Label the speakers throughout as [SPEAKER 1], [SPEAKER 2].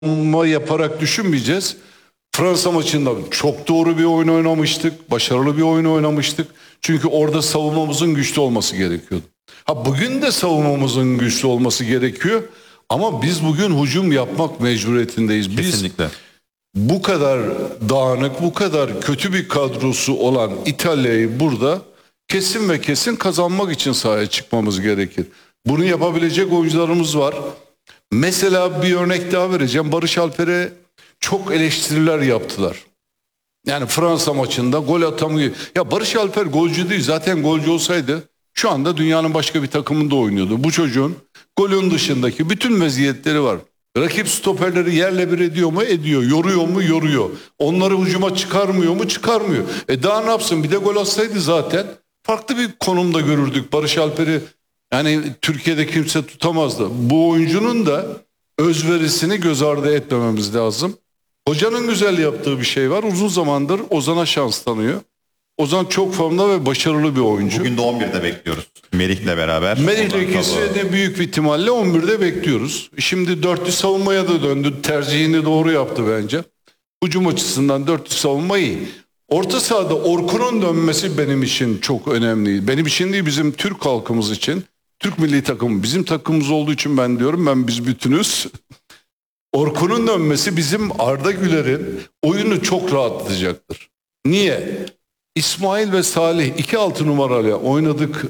[SPEAKER 1] savunma yaparak düşünmeyeceğiz. Fransa maçında çok doğru bir oyun oynamıştık. Başarılı bir oyun oynamıştık. Çünkü orada savunmamızın güçlü olması gerekiyordu. Bugün de savunmamızın güçlü olması gerekiyor. Ama biz bugün hücum yapmak mecburiyetindeyiz.
[SPEAKER 2] Kesinlikle.
[SPEAKER 1] Bu kadar dağınık, bu kadar kötü bir kadrosu olan İtalya'yı burada kesin ve kesin kazanmak için sahaya çıkmamız gerekir. Bunu yapabilecek oyuncularımız var. Mesela bir örnek daha vereceğim. Barış Alper'e çok eleştiriler yaptılar. Yani Fransa maçında gol atamıyor. Ya Barış Alper golcü değil. Zaten golcü olsaydı şu anda dünyanın başka bir takımında oynuyordu. Bu çocuğun golün dışındaki bütün meziyetleri var. Rakip stoperleri yerle bir ediyor mu? Ediyor. Yoruyor mu? Yoruyor. Onları hücuma çıkarmıyor mu? Çıkarmıyor. Daha ne yapsın? Bir de gol atsaydı zaten farklı bir konumda görürdük Barış Alper'i. Yani Türkiye'de kimse tutamazdı. Bu oyuncunun da özverisini göz ardı etmememiz lazım. Hocanın güzel yaptığı bir şey var. Uzun zamandır Ozan'a şans tanıyor. Ozan çok formda ve başarılı bir oyuncu.
[SPEAKER 2] Bugün de 11'de bekliyoruz. Merih'le beraber.
[SPEAKER 1] Merih'le ikisi de büyük bir ihtimalle 11'de bekliyoruz. Şimdi dörtlü savunmaya da döndü. Tercihini doğru yaptı bence. Hücum açısından dörtlü savunma iyi. Orta sahada Orkun'un dönmesi benim için çok önemli. Benim için değil, bizim Türk halkımız için. Türk milli takımı bizim takımımız olduğu için ben diyorum, biz bütünüz. Orkun'un dönmesi bizim Arda Güler'in oyunu çok rahatlatacaktır. Niye? İsmail ve Salih 2-6 numarayla oynadık.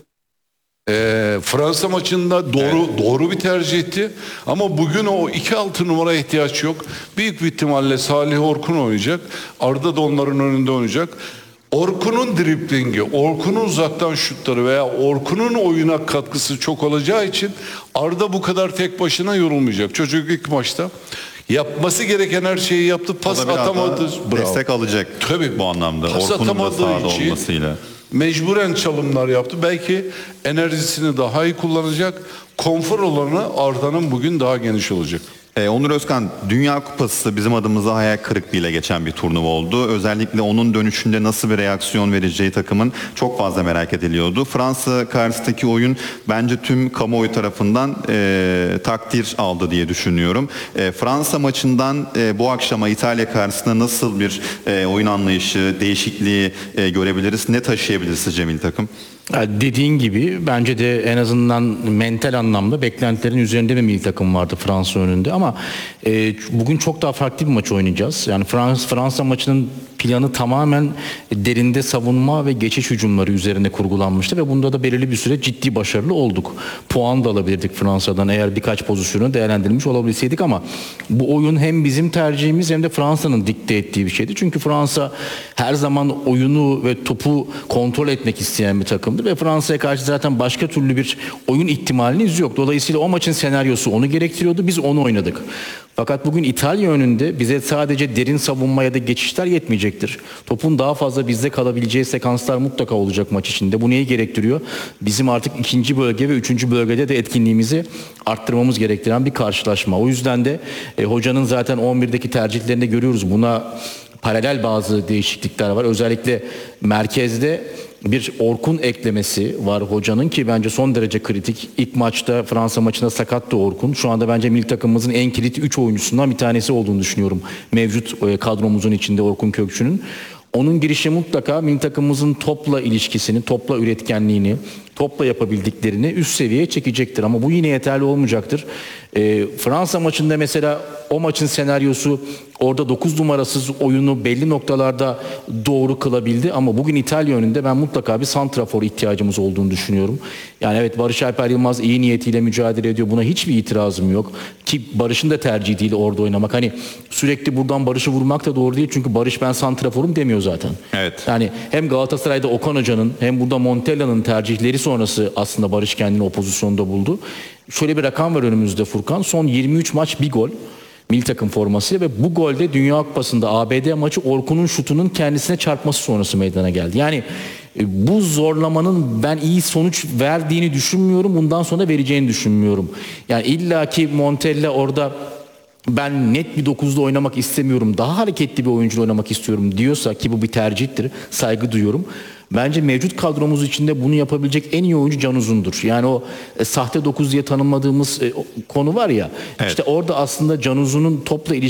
[SPEAKER 1] Fransa maçında doğru bir tercihti. Ama bugün o 2-6 numaraya ihtiyaç yok. Büyük bir ihtimalle Salih Orkun oynayacak. Arda da onların önünde oynayacak. Orkun'un driblingi, Orkun'un uzaktan şutları veya Orkun'un oyuna katkısı çok olacağı için Arda bu kadar tek başına yorulmayacak. Çocuk ilk maçta yapması gereken her şeyi yaptı. Pas atamadı.
[SPEAKER 2] Destek alacak.
[SPEAKER 1] Tabii.
[SPEAKER 2] Bu anlamda.
[SPEAKER 1] Pas
[SPEAKER 2] Orkun'un da sahada
[SPEAKER 1] atamadığı için
[SPEAKER 2] olmasıyla.
[SPEAKER 1] mecburen çalımlar yaptı. Belki enerjisini daha iyi kullanacak. Konfor alanı Arda'nın bugün daha geniş olacak.
[SPEAKER 2] Onur Özkan, Dünya Kupası bizim adımıza hayal kırıklığıyla geçen bir turnuva oldu. Özellikle onun dönüşünde nasıl bir reaksiyon vereceği takımın çok fazla merak ediliyordu. Fransa karşısındaki oyun bence tüm kamuoyu tarafından takdir aldı diye düşünüyorum. Fransa maçından bu akşama İtalya karşısında nasıl bir oyun anlayışı, değişikliği görebiliriz? Ne taşıyabilir sizce milli takım?
[SPEAKER 3] Dediğin gibi bence de en azından mental anlamda beklentilerin üzerinde bir milli takım vardı Fransa önünde ama bugün çok daha farklı bir maç oynayacağız. Yani Fransa maçının planı tamamen derinde savunma ve geçiş hücumları üzerine kurgulanmıştı ve bunda da belirli bir süre ciddi başarılı olduk. Puan da alabilirdik Fransa'dan eğer birkaç pozisyonu değerlendirmiş olabilseydik ama bu oyun hem bizim tercihimiz hem de Fransa'nın dikte ettiği bir şeydi. Çünkü Fransa her zaman oyunu ve topu kontrol etmek isteyen bir takımdı ve Fransa'ya karşı zaten başka türlü bir oyun ihtimaliniz yok. Dolayısıyla o maçın senaryosu onu gerektiriyordu. Biz onu oynadık. Fakat bugün İtalya önünde bize sadece derin savunma ya da geçişler yetmeyecektir. Topun daha fazla bizde kalabileceği sekanslar mutlaka olacak maç içinde. Bu neyi gerektiriyor? Bizim artık ikinci bölge ve üçüncü bölgede de etkinliğimizi arttırmamız gerektiren bir karşılaşma. O yüzden de hocanın zaten 11'deki tercihlerinde görüyoruz. Buna paralel bazı değişiklikler var. Özellikle merkezde bir Orkun eklemesi var hocanın ki bence son derece kritik. İlk maçta Fransa maçında sakattı Orkun. Şu anda bence milli takımımızın en kilit 3 oyuncusundan bir tanesi olduğunu düşünüyorum. Mevcut kadromuzun içinde Orkun Kökçü'nün. Onun girişi mutlaka milli takımımızın topla ilişkisini, topla üretkenliğini, topla yapabildiklerini üst seviyeye çekecektir. Ama bu yine yeterli olmayacaktır. Fransa maçında mesela o maçın senaryosu orada 9 numarasız oyunu belli noktalarda doğru kılabildi. Ama bugün İtalya önünde ben mutlaka bir santrafor ihtiyacımız olduğunu düşünüyorum. Yani evet, Barış Alper Yılmaz iyi niyetiyle mücadele ediyor. Buna hiçbir itirazım yok. Ki Barış'ın da tercihi değil orada oynamak. Hani sürekli buradan Barış'ı vurmak da doğru değil. Çünkü Barış ben santraforum demiyor zaten.
[SPEAKER 2] Evet.
[SPEAKER 3] Yani hem Galatasaray'da Okan Hoca'nın hem burada Montella'nın tercihleri sonrası aslında Barış kendini o pozisyonda buldu. Şöyle bir rakam var önümüzde Furkan. Son 23 maç bir gol. Milli takım formasıyla ve bu golde Dünya Kupası'nda ABD maçı Orkun'un şutunun kendisine çarpması sonrası meydana geldi. Yani bu zorlamanın ben iyi sonuç verdiğini düşünmüyorum. Bundan sonra vereceğini düşünmüyorum. Yani illaki Montella orada ben net bir 9'da oynamak istemiyorum, daha hareketli bir oyuncu oynamak istiyorum diyorsa ki bu bir tercihtir, saygı duyuyorum. Bence mevcut kadromuz içinde bunu yapabilecek en iyi oyuncu Can Uzun'dur. Yani o sahte 9 diye tanımladığımız konu var ya.
[SPEAKER 2] Evet.
[SPEAKER 3] İşte orada aslında Can Uzun'un topla